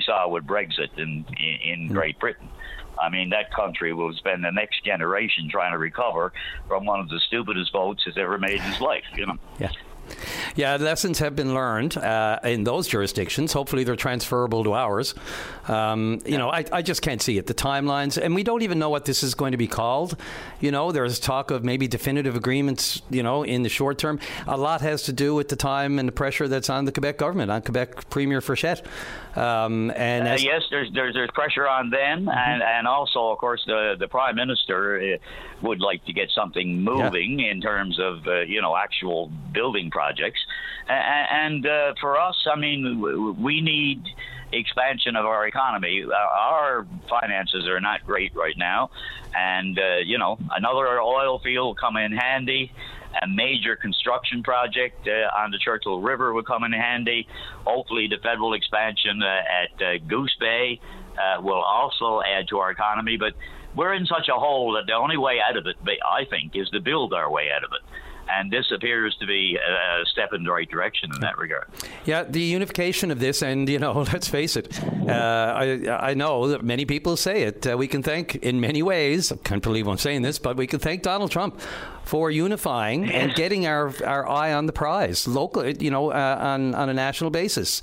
saw with Brexit in Great Britain. I mean, that country will spend the next generation trying to recover from one of the stupidest votes it's ever made in his life, Yeah. Yeah, lessons have been learned in those jurisdictions. Hopefully they're transferable to ours. I just can't see it. The timelines, and we don't even know what this is going to be called. There's talk of maybe definitive agreements, in the short term. A lot has to do with the time and the pressure that's on the Quebec government, on Quebec Premier Frechette. Yes, there's pressure on them, and also, of course, the Prime Minister would like to get something moving in terms of, actual building projects. And for us, I mean, we need expansion of our economy. Our finances are not great right now. And, another oil field will come in handy. A major construction project on the Churchill River will come in handy. Hopefully the federal expansion at Goose Bay will also add to our economy. But we're in such a hole that the only way out of it, I think, is to build our way out of it. And this appears to be a step in the right direction in that regard. Yeah, the unification of this, and, let's face it, I know that many people say it. We can thank, in many ways, I can't believe I'm saying this, but we can thank Donald Trump for unifying and getting our eye on the prize, local, on a national basis.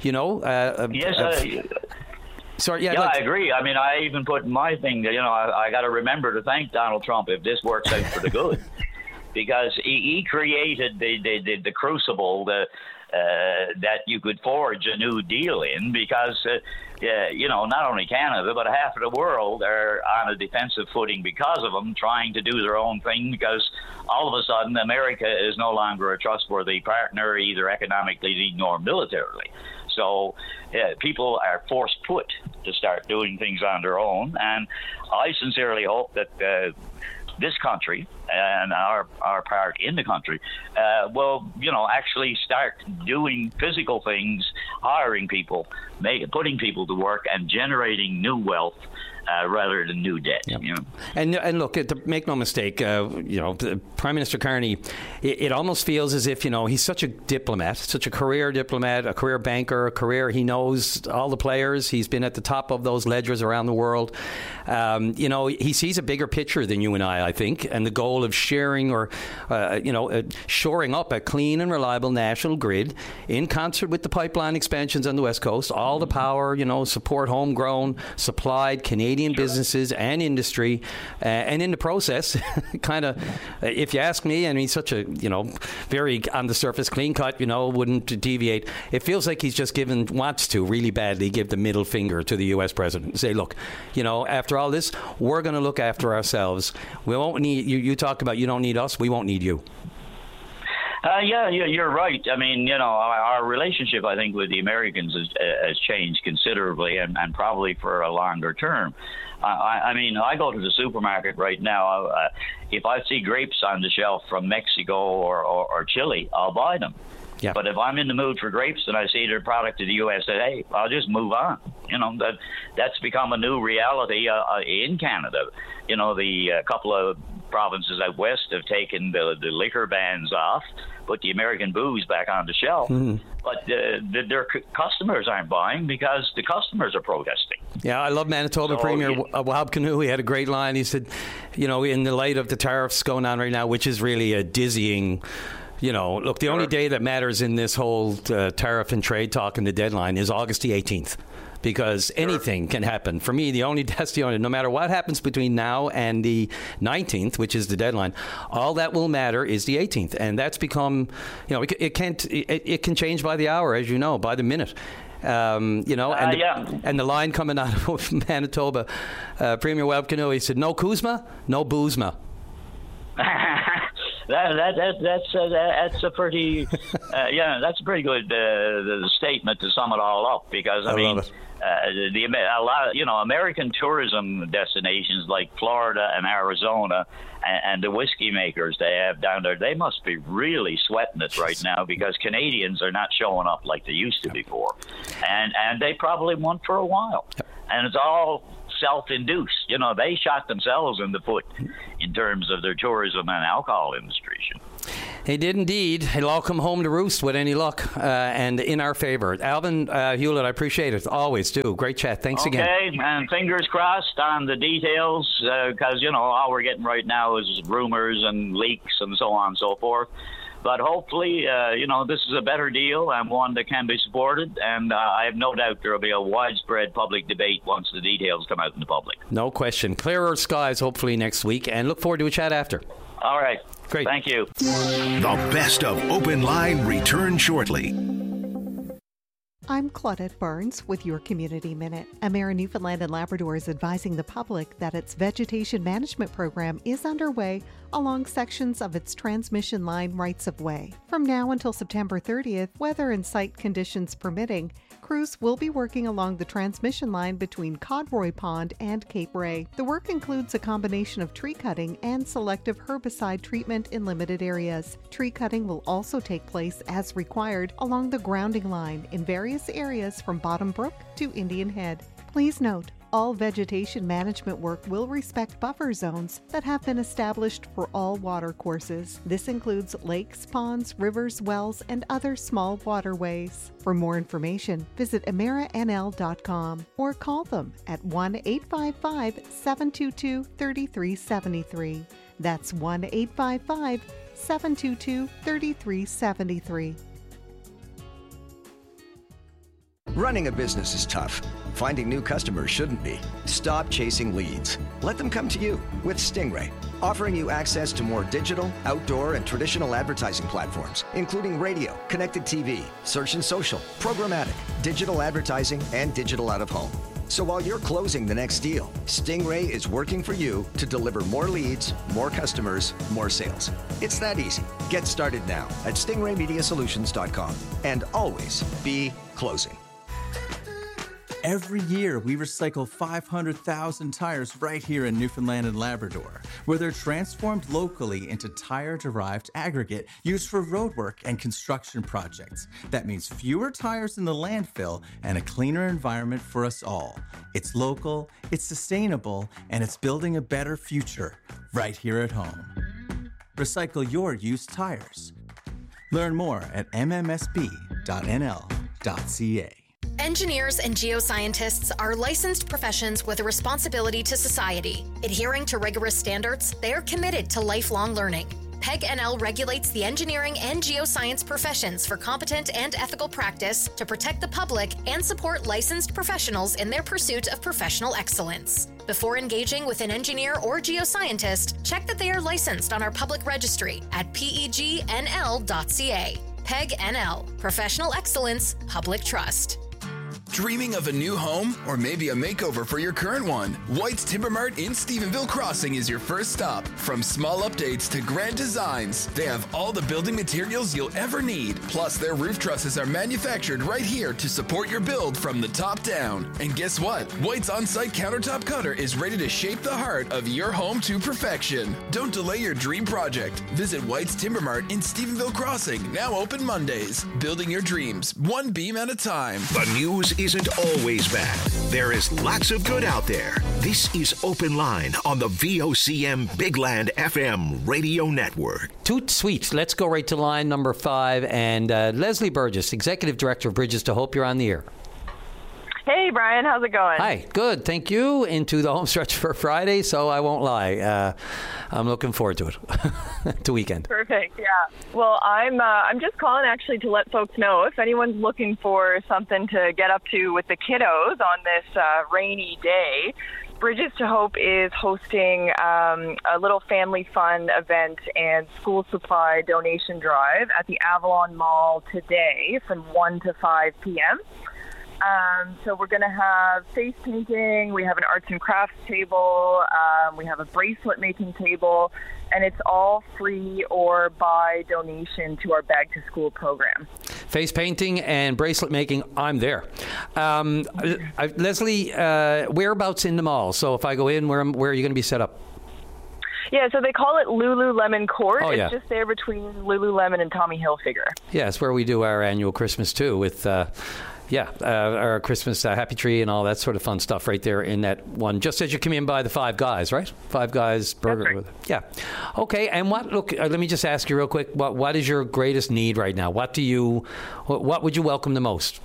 Sorry, I agree. I mean, I even put in my thing, I got to remember to thank Donald Trump if this works out for the good. Because he created the crucible that you could forge a new deal in, because not only Canada but half of the world are on a defensive footing because of him, trying to do their own thing, because all of a sudden America is no longer a trustworthy partner, either economically nor militarily. So people are forced put to start doing things on their own, and I sincerely hope that this country and our part in the country will, actually start doing physical things, hiring people, putting people to work, and generating new wealth rather than new debt. Yep. And look, make no mistake, Prime Minister Carney, it almost feels as if, he's such a diplomat, such a career diplomat, a career banker, he knows all the players. He's been at the top of those ledgers around the world. He sees a bigger picture than you and I think, and the goal of sharing or, shoring up a clean and reliable national grid in concert with the pipeline expansions on the West Coast, all the power, support homegrown, supplied Canadian businesses and industry, and in the process, kind of, if you ask me, and he's such a, very on the surface clean cut, wouldn't deviate. It feels like he's just wants to really badly give the middle finger to the U.S. president and say, look, after all this, we're going to look after ourselves. We won't need you. You talk about you don't need us. We won't need you. You're right. I mean, our relationship, I think, with the Americans has changed considerably, and probably for a longer term. I mean, I go to the supermarket right now. If I see grapes on the shelf from Mexico or Chile, I'll buy them. Yeah. But if I'm in the mood for grapes and I see their product to the USA, I'll just move on. That's become a new reality in Canada. The couple of provinces out west have taken the liquor bans off, put the American booze back on the shelf. Mm-hmm. But their customers aren't buying because the customers are protesting. Yeah, I love Manitoba Premier Wahab Kinew. He had a great line. He said, in the light of the tariffs going on right now, which is really a dizzying... look, the only day that matters in this whole tariff and trade talk and the deadline is August the 18th, because anything can happen. For me, that's the only, no matter what happens between now and the 19th, which is the deadline, all that will matter is the 18th. And that's become, it can change by the hour, as you know, by the minute. And the line coming out of Manitoba, Premier Wahab Kinew, he said, no Kuzma, no Boozma. That's a pretty that's a pretty good statement to sum it all up, because I mean a lot of American tourism destinations like Florida and Arizona and the whiskey makers they have down there, they must be really sweating it right now, because Canadians are not showing up like they used to before, and they probably won't for a while, and it's all self-induced. They shot themselves in the foot in terms of their tourism and alcohol industry. He did indeed. He'll all come home to roost with any luck, and in our favour. Alvin Hewlett, I appreciate it. Always do. Great chat. Thanks again. Okay, and fingers crossed on the details, because, all we're getting right now is rumours and leaks and so on and so forth. But hopefully, this is a better deal and one that can be supported. And I have no doubt there will be a widespread public debate once the details come out in the public. No question. Clearer skies, hopefully, next week. And look forward to a chat after. All right. Great. Thank you. The best of Open Line return shortly. I'm Claudette Barnes with your Community Minute. Emera Newfoundland and Labrador is advising the public that its vegetation management program is underway along sections of its transmission line rights-of-way. From now until September 30th, weather and site conditions permitting, crews will be working along the transmission line between Codroy Pond and Cape Ray. The work includes a combination of tree cutting and selective herbicide treatment in limited areas. Tree cutting will also take place as required along the grounding line in various areas from Bottom Brook to Indian Head. Please note, all vegetation management work will respect buffer zones that have been established for all water courses. This includes lakes, ponds, rivers, wells, and other small waterways. For more information, visit emeranl.com or call them at 1-855-722-3373. That's 1-855-722-3373. Running a business is tough. Finding new customers shouldn't be. Stop chasing leads. Let them come to you with Stingray, offering you access to more digital, outdoor, and traditional advertising platforms, including radio, connected TV, search and social, programmatic, digital advertising, and digital out-of-home. So while you're closing the next deal, Stingray is working for you to deliver more leads, more customers, more sales. It's that easy. Get started now at stingraymediasolutions.com and always be closing. Every year, we recycle 500,000 tires right here in Newfoundland and Labrador, where they're transformed locally into tire-derived aggregate used for roadwork and construction projects. That means fewer tires in the landfill and a cleaner environment for us all. It's local, it's sustainable, and it's building a better future right here at home. Recycle your used tires. Learn more at mmsb.nl.ca. Engineers and geoscientists are licensed professions with a responsibility to society. Adhering to rigorous standards, they are committed to lifelong learning. PEG-NL regulates the engineering and geoscience professions for competent and ethical practice to protect the public and support licensed professionals in their pursuit of professional excellence. Before engaging with an engineer or geoscientist, check that they are licensed on our public registry at pegnl.ca. PEG-NL, Professional Excellence, Public Trust. Dreaming of a new home or maybe a makeover for your current one? White's Timber Mart in Stephenville Crossing is your first stop. From small updates to grand designs, they have all the building materials you'll ever need. Plus, their roof trusses are manufactured right here to support your build from the top down. And guess what? White's on-site countertop cutter is ready to shape the heart of your home to perfection. Don't delay your dream project. Visit White's Timber Mart in Stephenville Crossing, now open Mondays. Building your dreams, one beam at a time. The news isn't always bad. There is lots of good out there. This is Open Line on the VOCM Big Land FM radio network. Toot sweet. Let's go right to line number 5. And Leslie Burgess, Executive Director of Bridges to Hope, you're on the air. Hey, Brian. How's it going? Hi. Good. Thank you. Into the home stretch for Friday, so I won't lie. I'm looking forward to it. To weekend. Perfect. Yeah. Well, I'm just calling actually to let folks know if anyone's looking for something to get up to with the kiddos on this rainy day. Bridges to Hope is hosting a little family fun event and school supply donation drive at the Avalon Mall today from 1 to 5 p.m. So we're going to have face painting, we have an arts and crafts table, we have a bracelet making table, and it's all free or by donation to our Bag to School program. Face painting and bracelet making, I'm there. Leslie, whereabouts in the mall? So if I go in, where are you going to be set up? Yeah, so they call it Lululemon Court. Oh, yeah. It's just there between Lululemon and Tommy Hilfiger. Yeah, it's where we do our annual Christmas too with... Yeah, our Christmas happy tree and all that sort of fun stuff right there in that one. Just as you come in by the Five Guys, right? Five Guys burger. Right. Yeah. Okay. And let me just ask you real quick. What is your greatest need right now? What would you welcome the most?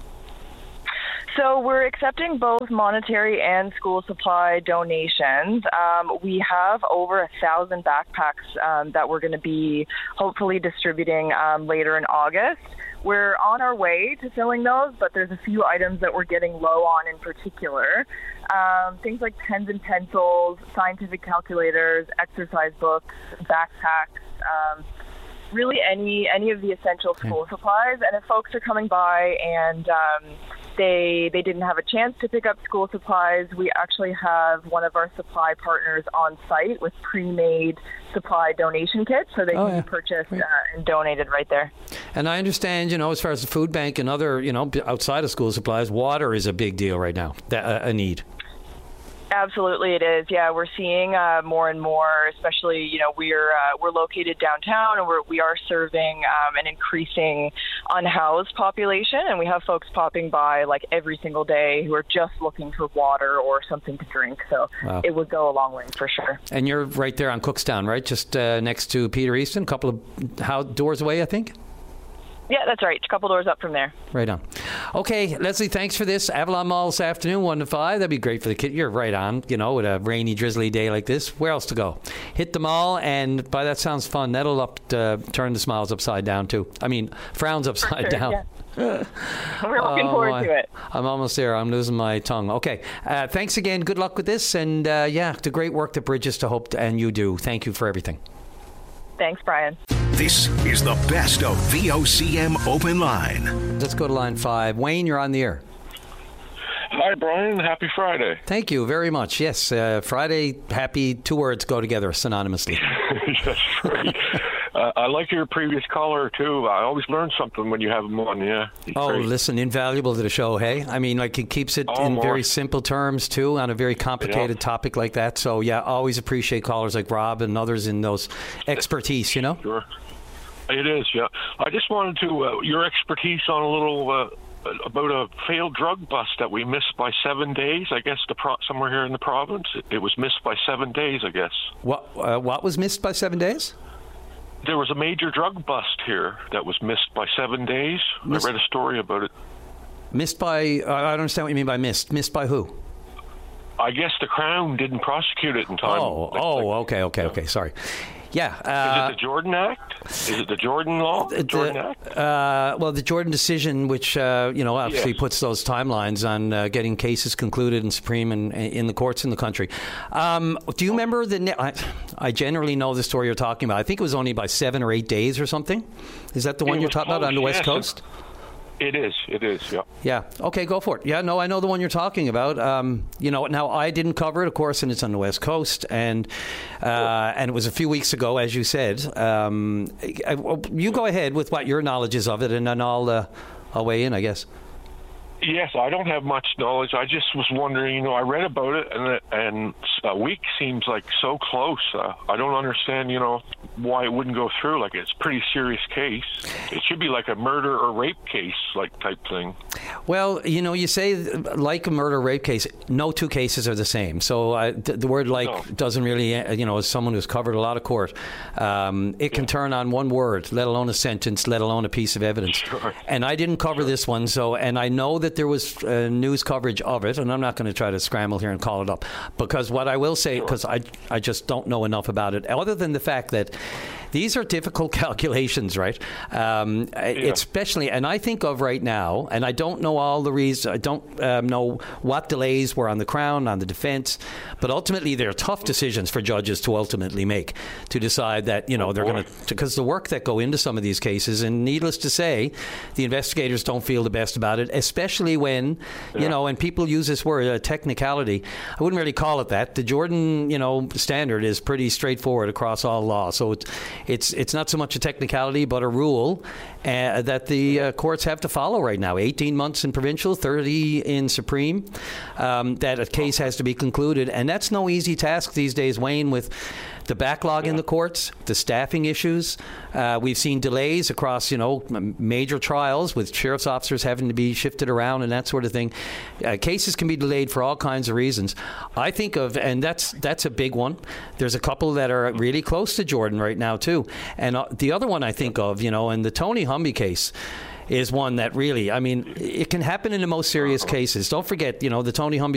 So we're accepting both monetary and school supply donations. We have over 1,000 backpacks that we're going to be hopefully distributing later in August. We're on our way to filling those, but there's a few items that we're getting low on in particular. Things like pens and pencils, scientific calculators, exercise books, backpacks, really any of the essential school supplies. And if folks are coming by and they didn't have a chance to pick up school supplies, we actually have one of our supply partners on site with pre-made supply donation kits, so they can be purchased and donated right there. And I understand, as far as the food bank and other, outside of school supplies, water is a big deal right now, a need. Absolutely, it is. Yeah, we're seeing more and more, especially, we're located downtown, and we are serving an increasing unhoused population, and we have folks popping by like every single day who are just looking for water or something to drink. So It would go a long way for sure. And you're right there on Cookstown, right? Just next to Peter Easton, a couple of doors away, I think? Yeah, that's right. A couple doors up from there. Right on. Okay, Leslie, thanks for this. Avalon Mall this afternoon, 1 to 5. That'd be great for the kid. You're right on, with a rainy, drizzly day like this. Where else to go? Hit the mall, and that sounds fun. That'll turn the smiles upside down, too. I mean, frowns upside down. Yeah. We're looking forward to it. I'm almost there. I'm losing my tongue. Okay. Thanks again. Good luck with this. And, the great work that Bridges to Hope and you do. Thank you for everything. Thanks, Brian. This is the best of VOCM Open Line. Let's go to line 5. Wayne, you're on the air. Hi, Brian. Happy Friday. Thank you very much. Yes, Friday, happy, 2 words go together synonymously. That's right. I like your previous caller, too. I always learn something when you have him on, yeah. Great. Listen, invaluable to the show, hey? I mean, he keeps it in very simple terms, too, on a very complicated topic like that. So, always appreciate callers like Rob and others in those expertise, Sure. It is, yeah. I just wanted to, your expertise on a little... about a failed drug bust that we missed by 7 days, I guess, somewhere here in the province. It was missed by 7 days, I guess. What was missed by 7 days? There was a major drug bust here that was missed by 7 days. I read a story about it. Missed by... I don't understand what you mean by missed. Missed by who? I guess the Crown didn't prosecute it in time. Okay. Sorry. Yeah. Is it the Jordan Act? Is it the Jordan law? Jordan Act? Well, the Jordan decision, which obviously puts those timelines on getting cases concluded in Supreme and in the courts in the country. Do you remember I generally know the story you're talking about. I think it was only by 7 or 8 days or something. Is that the one you're talking about on the West Coast? It is, yeah. Yeah, okay, go for it. Yeah, no, I know the one you're talking about. Now I didn't cover it, of course, and it's on the West Coast, and it was a few weeks ago, as you said. You go ahead with what your knowledge is of it, and then I'll weigh in, I guess. Yes, I don't have much knowledge. I just was wondering, I read about it, and a week seems like so close. I don't understand, why it wouldn't go through. Like, it's a pretty serious case. It should be like a murder or rape case, type thing. Well, you say like a murder or rape case. No two cases are the same. So the word doesn't really, as someone who's covered a lot of court, it can turn on one word, let alone a sentence, let alone a piece of evidence. Sure. And I didn't cover this one, and I know that there was news coverage of it, and I'm not going to try to scramble here and call it up, because what I will say, because I just don't know enough about it, other than the fact that these are difficult calculations, right? Especially, and I think of right now, and I don't know all the reasons, I don't know what delays were on the Crown, on the defense, but ultimately they're tough decisions for judges to ultimately make, to decide that, they're going to, because the work that go into some of these cases, and needless to say, the investigators don't feel the best about it, especially when, and people use this word, a technicality. I wouldn't really call it that. The Jordan, standard is pretty straightforward across all law. So it's not so much a technicality, but a rule. that the courts have to follow right now. 18 months in provincial, 30 in Supreme, that a case has to be concluded. And that's no easy task these days, Wayne, with the backlog in the courts, the staffing issues. We've seen delays across, major trials with sheriff's officers having to be shifted around and that sort of thing. Cases can be delayed for all kinds of reasons. I think of, and that's a big one. There's a couple that are really close to Jordan right now, too. And the other one I think of, and the Tony Humby case is one that really, it can happen in the most serious cases. Don't forget, the Tony Humby